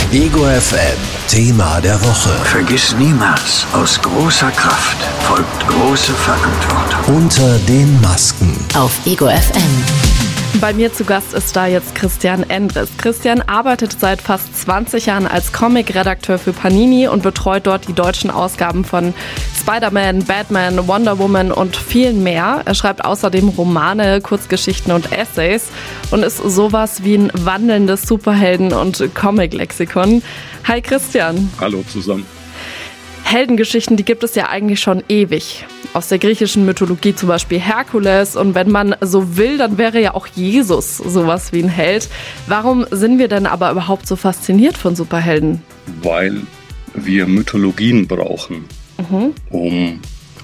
Ego FM Thema der Woche. Vergiss niemals, aus großer Kraft folgt große Verantwortung. Unter den Masken. Auf Ego FM. Bei mir zu Gast ist da jetzt Christian Endres. Christian arbeitet seit fast 20 Jahren als Comic-Redakteur für Panini und betreut dort die deutschen Ausgaben von Spider-Man, Batman, Wonder Woman und vielen mehr. Er schreibt außerdem Romane, Kurzgeschichten und Essays und ist sowas wie ein wandelndes Superhelden- und Comic-Lexikon. Hi Christian. Hallo zusammen. Heldengeschichten, die gibt es ja eigentlich schon ewig. Aus der griechischen Mythologie zum Beispiel Herkules. Und wenn man so will, dann wäre ja auch Jesus sowas wie ein Held. Warum sind wir denn aber überhaupt so fasziniert von Superhelden? Weil wir Mythologien brauchen, um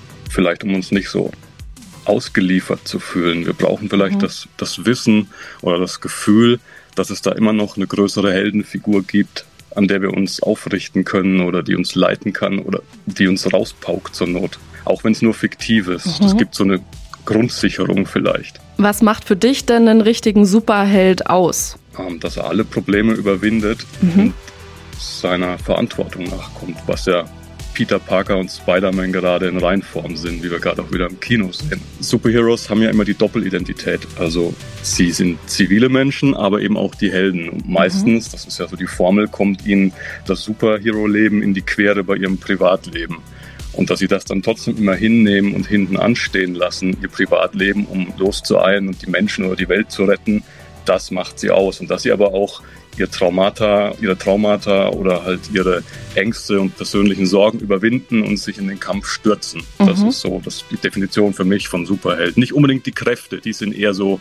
uns nicht so ausgeliefert zu fühlen. Wir brauchen vielleicht das Wissen oder das Gefühl, dass es da immer noch eine größere Heldenfigur gibt, an der wir uns aufrichten können oder die uns leiten kann oder die uns rauspaukt zur Not. Auch wenn es nur fiktiv ist. Es gibt so eine Grundsicherung vielleicht. Was macht für dich denn einen richtigen Superheld aus? Dass er alle Probleme überwindet und seiner Verantwortung nachkommt, was ja Peter Parker und Spider-Man gerade in Reinform sind, wie wir gerade auch wieder im Kino sehen. Superheroes haben ja immer die Doppelidentität. Also sie sind zivile Menschen, aber eben auch die Helden. Und meistens, das ist ja so die Formel, kommt ihnen das Superhero-Leben in die Quere bei ihrem Privatleben. Und dass sie das dann trotzdem immer hinnehmen und hinten anstehen lassen, ihr Privatleben, um loszueilen und die Menschen oder die Welt zu retten, das macht sie aus. Und dass sie aber auch ihre Traumata oder halt ihre Ängste und persönlichen Sorgen überwinden und sich in den Kampf stürzen. Das ist die Definition für mich von Superhelden. Nicht unbedingt die Kräfte, die sind eher so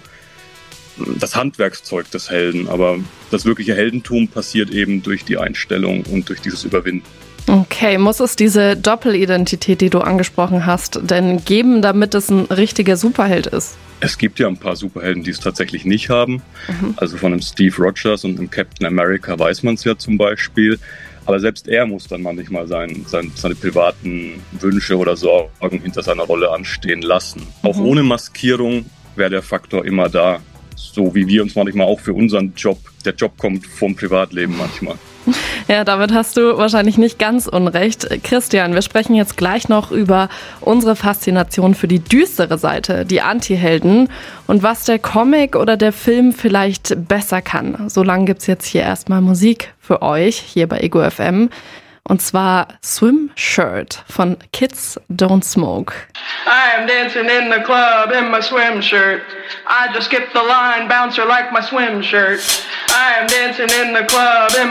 das Handwerkszeug des Helden, aber das wirkliche Heldentum passiert eben durch die Einstellung und durch dieses Überwinden. Okay, muss es diese Doppelidentität, die du angesprochen hast, denn geben, damit es ein richtiger Superheld ist? Es gibt ja ein paar Superhelden, die es tatsächlich nicht haben. Also von einem Steve Rogers und einem Captain America weiß man es ja zum Beispiel. Aber selbst er muss dann manchmal seine privaten Wünsche oder Sorgen hinter seiner Rolle anstehen lassen. Auch ohne Maskierung wäre der Faktor immer da. So wie wir uns manchmal auch für unseren Job, der Job kommt vom Privatleben manchmal. Ja, damit hast du wahrscheinlich nicht ganz unrecht. Christian, wir sprechen jetzt gleich noch über unsere Faszination für die düstere Seite, die Antihelden und was der Comic oder der Film vielleicht besser kann. Solange gibt's jetzt hier erstmal Musik für euch, hier bei Ego FM. Und zwar Swim Shirt von Kids Don't Smoke. I am dancing in the club in my swim shirt. I just skipped the line, bouncer like my swim shirt. I am dancing in the club in